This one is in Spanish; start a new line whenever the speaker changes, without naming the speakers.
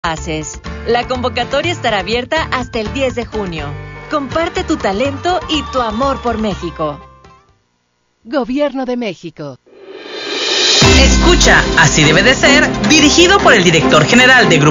haces. La convocatoria estará abierta hasta el 10 de junio. Comparte tu talento y tu amor por México.
Gobierno de México.
Escucha, así debe de ser, dirigido por el director general de Grupo